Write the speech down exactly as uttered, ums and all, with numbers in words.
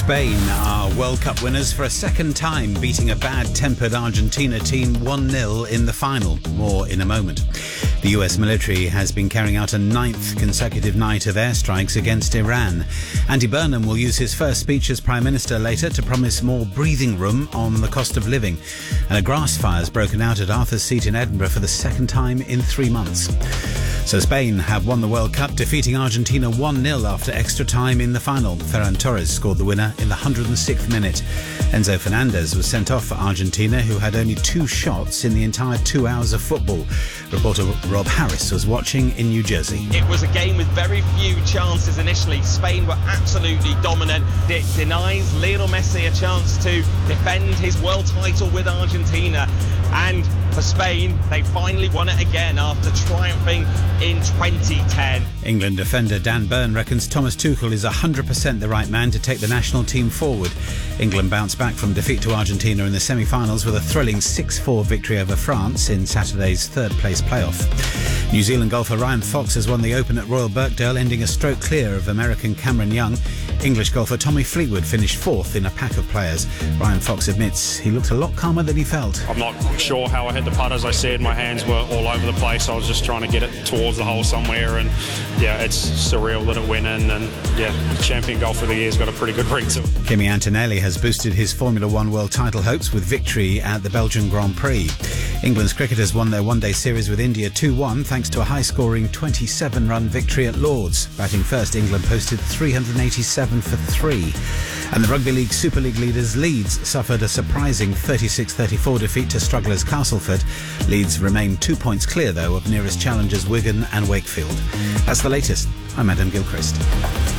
Spain are World Cup winners for a second time, beating a bad-tempered Argentina team one nil in the final. More in a moment. The U S military has been carrying out a ninth consecutive night of airstrikes against Iran. Andy Burnham will use his first speech as Prime Minister later to promise more breathing room on the cost of living. And a grass fire has broken out at Arthur's Seat in Edinburgh for the second time in three months. So Spain have won the World Cup, defeating Argentina one nil after extra time in the final. Ferran Torres scored the winner in the one hundred sixth minute. Enzo Fernandez was sent off for Argentina, who had only two shots in the entire two hours of football. Reporter Rob Harris was watching in New Jersey. It was a game with very few chances initially. Spain were absolutely dominant. It denies Lionel Messi a chance to defend his world title with Argentina. And for Spain, they finally won it again after triumphing in twenty ten. England defender Dan Burn reckons Thomas Tuchel is one hundred percent the right man to take the national team forward. England bounced back from defeat to Argentina in the semi-finals with a thrilling six four victory over France in Saturday's third-place playoff. New Zealand golfer Ryan Fox has won the Open at Royal Birkdale, ending a stroke clear of American Cameron Young. English golfer Tommy Fleetwood finished fourth in a pack of players. Ryan Fox admits he looked a lot calmer than he felt. I'm not sure how I hit the putt. As I said, my hands were all over the place. I was just trying to get it towards the hole somewhere, and yeah, it's surreal that it went in. And yeah, champion golfer of the year's got a pretty good ring to it. Kimi Antonelli has boosted his Formula One world title hopes with victory at the Belgian Grand Prix. England's cricketers won their one-day series with India two one thanks to a high-scoring twenty-seven run victory at Lord's. Batting first, England posted three hundred eighty-seven for three. And the Rugby League Super League leaders Leeds suffered a surprising thirty-six thirty-four defeat to strugglers Castleford. Leeds remain two points clear, though, of nearest challengers Wigan and Wakefield. That's the latest. I'm Adam Gilchrist.